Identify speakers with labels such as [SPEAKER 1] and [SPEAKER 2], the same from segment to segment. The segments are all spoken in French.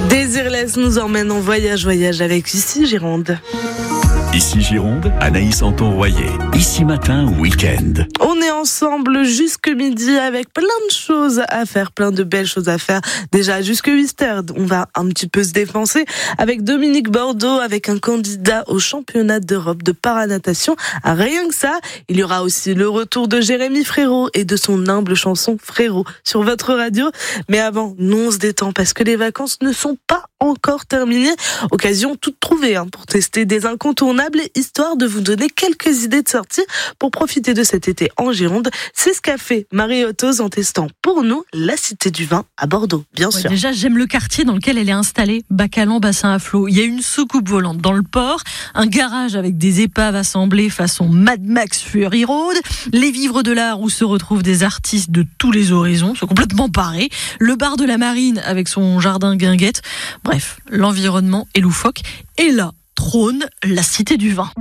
[SPEAKER 1] Désirless nous emmène en voyage avec Ici Gironde.
[SPEAKER 2] Ici Gironde, Anaïs Anton-Royer. Ici Matin, week-end.
[SPEAKER 1] On est ensemble jusque midi avec plein de choses à faire, plein de belles choses à faire. Déjà jusque 8h, on va un petit peu se défoncer avec Dominique Bordeaux, avec un candidat au championnat d'Europe de paranatation. Rien que ça, il y aura aussi le retour de Jérémy Frérot et de son humble chanson Frérot sur votre radio. Mais avant, nous on se détend parce que les vacances ne sont pas encore terminées. Occasion toute trouvée pour tester des incontournables, histoire de vous donner quelques idées de sortie pour profiter de cet été en Gironde. C'est ce qu'a fait Marie Ottoz en testant pour nous la Cité du Vin à Bordeaux, bien sûr.
[SPEAKER 3] Déjà, j'aime le quartier dans lequel elle est installée, Bacalan, bassin à flot. Il y a une soucoupe volante dans le port, un garage avec des épaves assemblées façon Mad Max Fury Road, les vivres de l'art où se retrouvent des artistes de tous les horizons, sont complètement parés, le bar de la Marine avec son jardin guinguette. Bref, l'environnement est loufoque. Et là, trône la Cité du Vin.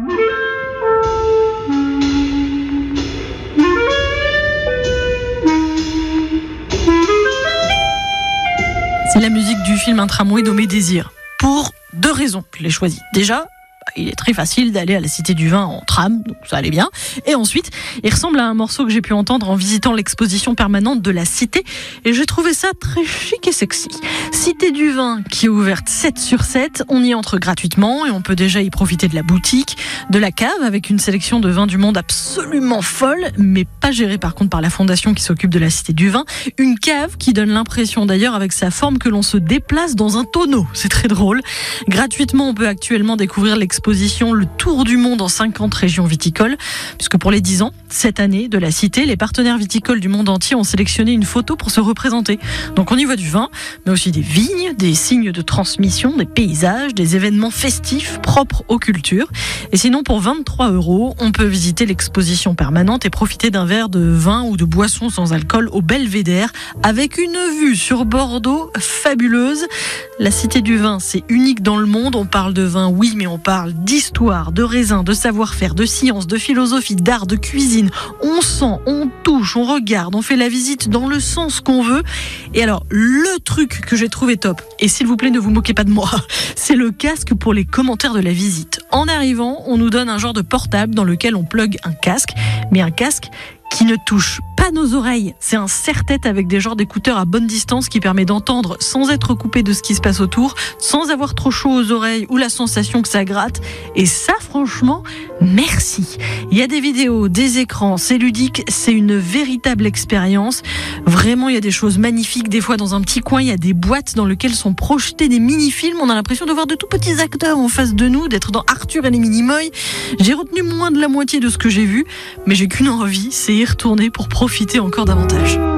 [SPEAKER 3] C'est la musique du film Un tramway nommé Désir. Pour 2 raisons, je l'ai choisi. Déjà, il est très facile d'aller à la Cité du Vin en tram, donc ça allait bien. Et ensuite, il ressemble à un morceau que j'ai pu entendre en visitant l'exposition permanente de la Cité. Et j'ai trouvé ça très chic et sexy. Cité du Vin qui est ouverte 7/7. On y entre gratuitement et on peut déjà y profiter de la boutique, de la cave avec une sélection de vins du monde absolument folle, mais pas gérée par contre par la fondation qui s'occupe de la Cité du Vin. Une cave qui donne l'impression d'ailleurs avec sa forme que l'on se déplace dans un tonneau. C'est très drôle. Gratuitement, on peut actuellement découvrir l'exposition Le Tour du Monde en 50 régions viticoles, puisque pour les 10 ans, cette année, de la Cité, les partenaires viticoles du monde entier ont sélectionné une photo pour se représenter. Donc on y voit du vin, mais aussi des vignes, des signes de transmission, des paysages, des événements festifs propres aux cultures. Et sinon, pour 23 €, on peut visiter l'exposition permanente et profiter d'un verre de vin ou de boisson sans alcool au Belvédère, avec une vue sur Bordeaux fabuleuse. La Cité du Vin, c'est unique dans le monde. On parle de vin, oui, mais on parle d'histoire, de raisin, de savoir-faire, de science, de philosophie, d'art, de cuisine. On sent, on touche, on regarde, on fait la visite dans le sens qu'on veut. Et alors, le truc que j'ai trouvé top, et s'il vous plaît, ne vous moquez pas de moi, c'est le casque pour les commentaires de la visite. En arrivant, on nous donne un genre de portable dans lequel on plug un casque, mais un casque qui ne touche pas nos oreilles. C'est un serre-tête avec des genres d'écouteurs à bonne distance qui permet d'entendre sans être coupé de ce qui se passe autour, sans avoir trop chaud aux oreilles ou la sensation que ça gratte. Et ça, franchement, merci. Il y a des vidéos, des écrans, c'est ludique, c'est une véritable expérience. Vraiment, il y a des choses magnifiques. Des fois, dans un petit coin, il y a des boîtes dans lesquelles sont projetés des mini-films. On a l'impression de voir de tout petits acteurs en face de nous, d'être dans Arthur et les Minimoys. J'ai retenu moins de la moitié de ce que j'ai vu, mais j'ai qu'une envie, c'est y retourner pour profiter encore davantage.